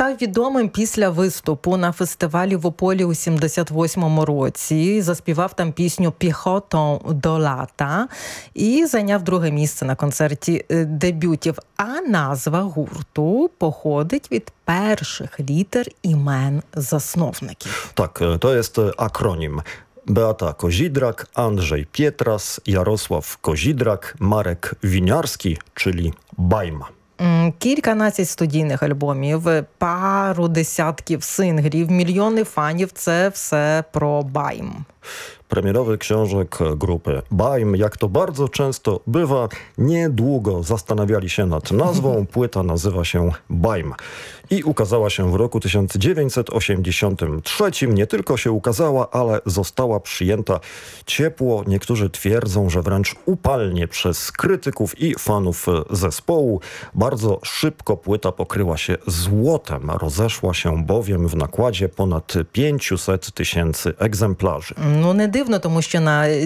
став відомим після виступу на фестивалі в Ополі у 78-му році. Заспівав там пісню «Піхотом до лата» і зайняв друге місце на концерті дебютів. А назва гурту походить від перших літер імен засновників. Tak, to jest akronim. Beata Kozidrak, Andrzej Pietras, Jarosław Kozidrak, Marek Winiarski, czyli BAIM. Кільканадцять студійних альбомів, пару десятків синглів, мільйони фанів – це все про BAIM. Premierowy książek grupy BAIM, jak to bardzo często bywa, niedługo zastanawiali się nad nazwą. Płyta nazywa się BAIM i ukazała się w roku 1983. Nie tylko się ukazała, ale została przyjęta ciepło. Niektórzy twierdzą, że wręcz upalnie przez krytyków i fanów zespołu. Bardzo szybko płyta pokryła się złotem. Rozeszła się bowiem w nakładzie ponad 500 000 egzemplarzy. Ну, не дивно, тому що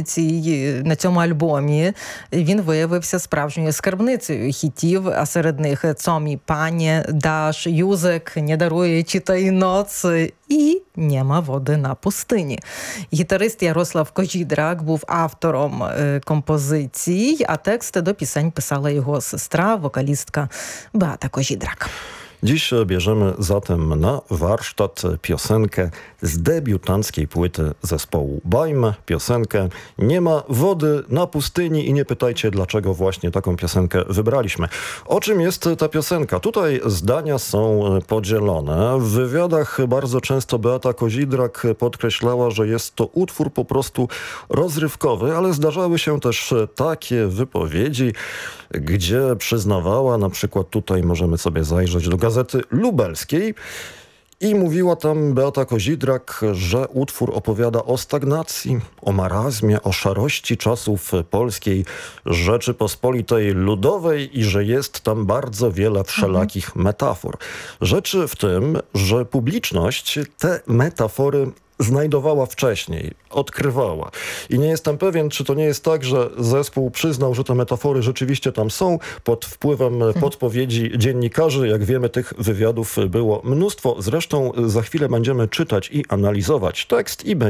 на цьому альбомі він виявився справжньою скарбницею хітів, а серед них «Co mi panie», «Dasz», «Юзек», «Не дарує читай ноц» і «Нема води на пустині». Гітарист Ярослав Козідрак був автором композицій, а тексти до пісень писала його сестра, вокалістка Beata Kozidrak. Dziś bierzemy zatem na warsztat piosenkę z debiutanckiej płyty zespołu BAIM. Piosenkę "Nie ma wody na pustyni" i nie pytajcie, dlaczego właśnie taką piosenkę wybraliśmy. O czym jest ta piosenka? Tutaj zdania są podzielone. W wywiadach bardzo często Beata Kozidrak podkreślała, że jest to utwór po prostu rozrywkowy, ale zdarzały się też takie wypowiedzi, gdzie przyznawała, na przykład tutaj możemy sobie zajrzeć do Gazety Lubelskiej, i mówiła tam Beata Kozidrak, że utwór opowiada o stagnacji, o marazmie, o szarości czasów polskiej Rzeczypospolitej Ludowej i że jest tam bardzo wiele wszelakich metafor. Rzeczy w tym, że publiczność te metafory znajdowała wcześniej, odkrywała. I nie jestem pewien, czy to nie jest tak, że zespół przyznał, że te metafory rzeczywiście tam są pod wpływem podpowiedzi dziennikarzy. Jak wiemy, tych wywiadów było mnóstwo. Zresztą za chwilę będziemy czytać i analizować tekst i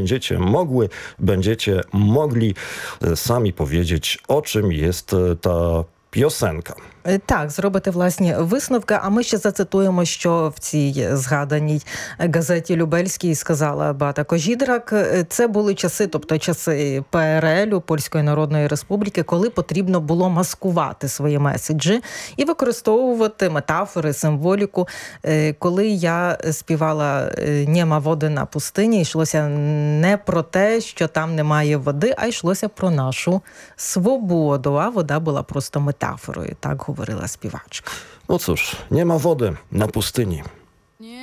będziecie mogli sami powiedzieć, o czym jest ta piosenka. Так, зробити власні висновки, а ми ще зацитуємо, що в цій згаданій газеті Любельській сказала Beata Kozidrak. Це були часи, тобто часи ПРЛ, Польської Народної Республіки, коли потрібно було маскувати свої меседжі і використовувати метафори, символіку. Коли я співала «Нема води на пустині», йшлося не про те, що там немає води, а йшлося про нашу свободу, а вода була просто метафорою, так говорила співачка. No cóż, nie ma wody na pustyni.